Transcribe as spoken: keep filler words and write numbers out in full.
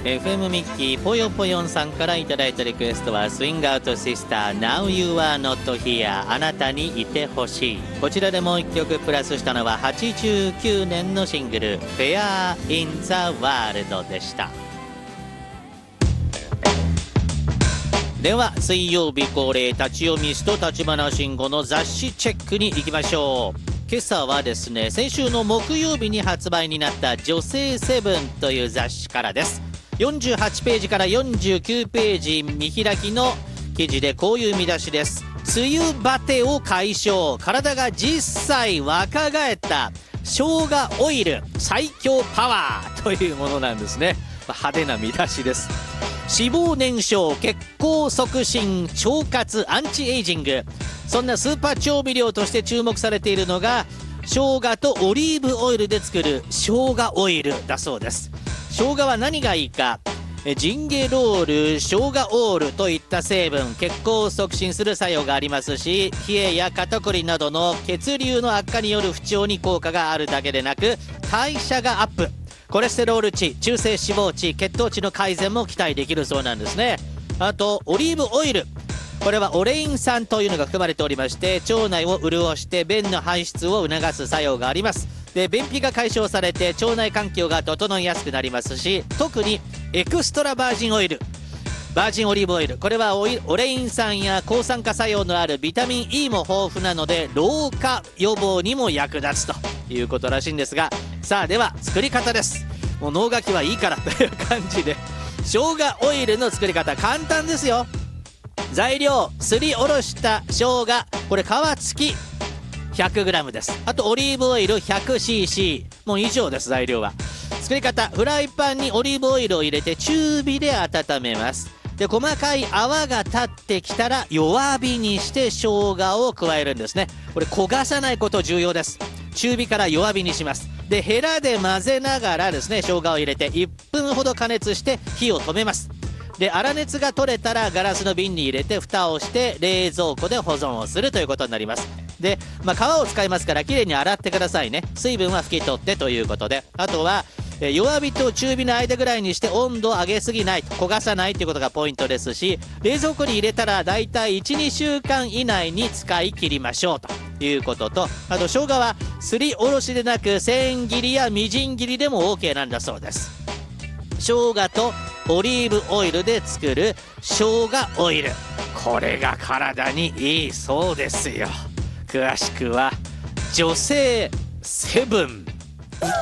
エフエム ミッキーぽよぽよんさんからいただいたリクエストはスイングアウトシスター Now You Are Not Here あなたにいてほしい。こちらでもういっきょくプラスしたのははちじゅうきゅうねんのシングル Fair in the World でした。では水曜日恒例立ち読みスト立花慎吾の雑誌チェックに行きましょう。今朝はですね、先週の木曜日に発売になった女性セブンという雑誌からです。よんじゅうはちページからよんじゅうきゅうページ見開きの記事でこういう見出しです。梅雨バテを解消、体がじゅっさい若返った生姜オイル最強パワーというものなんですね。派手な見出しです。脂肪燃焼、血行促進、腸活、アンチエイジング、そんなスーパー調味料として注目されているのが生姜とオリーブオイルで作る生姜オイルだそうです。生姜は何がいいか、ジンゲロール、生姜オールといった成分、血行を促進する作用がありますし、冷えや肩こりなどの血流の悪化による不調に効果があるだけでなく、代謝がアップ、コレステロール値、中性脂肪値、血糖値の改善も期待できるそうなんですね。あとオリーブオイル、これはオレイン酸というのが含まれておりまして、腸内を潤して便の排出を促す作用があります。で、便秘が解消されて腸内環境が整いやすくなりますし、特にエクストラバージンオイル、バージンオリーブオイル、これはオイオレイン酸や抗酸化作用のあるビタミン E も豊富なので老化予防にも役立つということらしいんですが、さあでは作り方です。もう脳書きはいいからという感じで、生姜オイルの作り方簡単ですよ。材料、すりおろした生姜、これ皮付き ひゃくグラム です。あとオリーブオイル ひゃくシーシー、 もう以上です。材料は。作り方、フライパンにオリーブオイルを入れて中火で温めます。で、細かい泡が立ってきたら弱火にして生姜を加えるんですね。これ焦がさないこと重要です。中火から弱火にします。で、ヘラで混ぜながらですね、生姜を入れていっぷんほど加熱して火を止めます。で、粗熱が取れたらガラスの瓶に入れて蓋をして冷蔵庫で保存をするということになります。で、まあ、皮を使いますからきれいに洗ってくださいね。水分は拭き取ってということで、あとはえ弱火と中火の間ぐらいにして温度を上げすぎない、焦がさないということがポイントですし、冷蔵庫に入れたらだいたい いちにしゅうかん以内に使い切りましょうということと、あと生姜はすりおろしでなく千切りやみじん切りでも OK なんだそうです。生姜とオリーブオイルで作る生姜オイル、これが体にいいそうですよ。詳しくは女性セブン